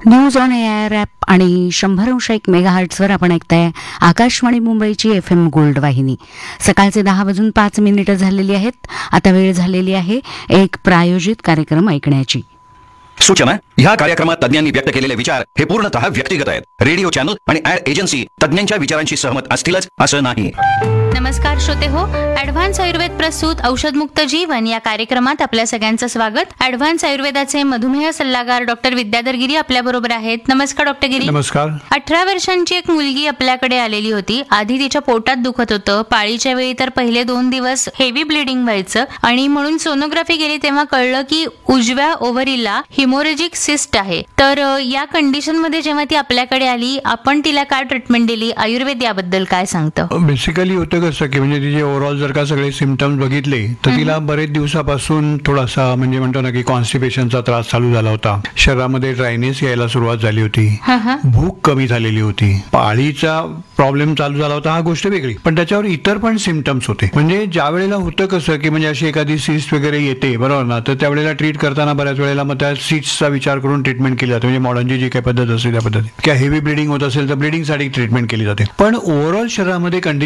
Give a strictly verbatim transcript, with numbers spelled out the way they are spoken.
News on air app आणि शंभर अंश एक मेगाहर्ट्झवर आपण ऐकताय आकाशवाणी मुंबईची एफ एम गोल्ड वाहिनी. सकाळचे दहा वाजून पाच मिनिटं झालेली आहेत. आता वेळ झालेली आहे एक प्रायोजित कार्यक्रम ऐकण्याची. सूचना: ह्या कार्यक्रमात तज्ञांनी व्यक्त केलेले विचार हे पूर्णतः व्यक्तिगत आहेत. रेडिओ चॅनल आणि ऍड एजन्सी तज्ञांच्या विचारांशी सहमत असतीलच असं नाही. नमस्कार श्रोते हो, ॲडव्हान्स आयुर्वेद प्रस्तुत औषधमुक्त जीवन या कार्यक्रमात आपल्या सगळ्यांचं स्वागत. ॲडव्हान्स आयुर्वेदाचे मधुमेह सल्लागार डॉक्टर विद्याधर गिरी आपल्या बरोबर आहेत. नमस्कार डॉक्टर गिरी. नमस्कार. अठरा वर्षांची एक मुलगी आपल्याकडे आलेली होती. आधी तिच्या पोटात दुखत होतं. पाळीच्या वेळी तर पहिले दोन दिवस हेवी ब्लिडिंग व्हायचं आणि म्हणून सोनोग्राफी केली तेव्हा कळलं की उजव्या ओव्हरीला हिमोरेजिक सिस्ट आहे. तर या कंडिशन मध्ये जेव्हा ती आपल्याकडे आली, आपण तिला काय ट्रीटमेंट दिली? आयुर्वेद याबद्दल काय सांगतं? बेसिकली होतं कसं की म्हणजे तिचे ओव्हरऑल जर का सगळे सिम्पटम्स बघितले तर तिला बरेच दिवसापासून थोडासा म्हणजे म्हणतो ना की कॉन्स्टिपेशनचा त्रास चालू झाला होता. शरीरामध्ये ड्रायनेस यायला सुरुवात झाली होती. भूक कमी झालेली होती. पाळीचा प्रॉब्लेम चालू झाला होता. हा गोष्ट वेगळी, पण त्याच्यावर इतर पण सिम्पटम्स होते. म्हणजे ज्या वेळेला होतं कसं की म्हणजे अशी एखादी सिस्ट वगैरे येते बरोबर ना, तर त्यावेळेला ट्रीट करताना बऱ्याच वेळेला मग त्या सिस्टचा विचार करून ट्रीटमेंट केली जाते. म्हणजे मॉडर्नची जी काही पद्धत असते त्या पद्धती. किंवा हेवी ब्लिडिंग होत असेल तर ब्लिडिंगसाठी ट्रीटमेंट केली जाते. पण ओव्हरऑल शरीरामध्ये